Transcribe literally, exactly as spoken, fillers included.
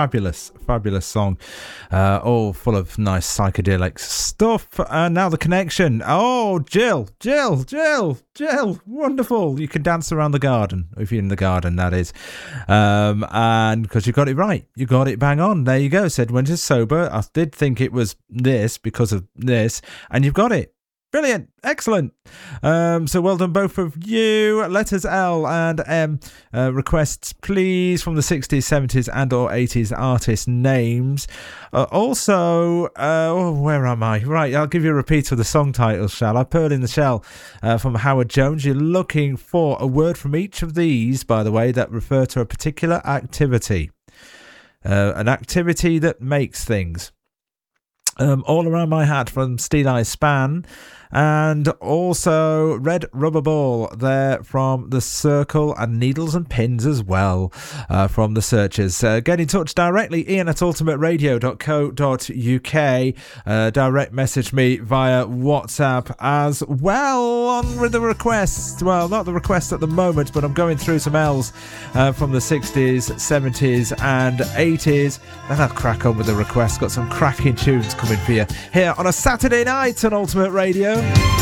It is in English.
Fabulous, fabulous song. Uh, all full of nice psychedelic stuff. And now the connection. Oh, Jill, Jill, Jill, Jill. Wonderful. You can dance around the garden, if you're in the garden, that is. Um, and because you got it right. You got it bang on. There you go. Said Winter's Sober. I did think it was this because of this. And you've got it. Brilliant. Excellent. Um, so well done, both of you. Letters L and M. Uh, requests, please, from the sixties, seventies and or eighties artist names. Uh, also, uh, oh, where am I? Right, I'll give you a repeat of the song titles, shall I? Pearl in the Shell uh, from Howard Jones. You're looking for a word from each of these, by the way, that refer to a particular activity. Uh, an activity that makes things. Um, All Around My Hat from Steel Eye Span, and also Red Rubber Ball there from The Circle, and Needles and Pins as well uh, from The Searchers. Uh, get in touch directly, Ian at ultimate radio dot co dot uk. Uh, direct message me via WhatsApp as well on with the request. Well, not the request at the moment, but I'm going through some L's uh, from the sixties, seventies and eighties. Then I'll crack on with the request. Got some cracking tunes coming for you here on a Saturday night on Ultimate Radio.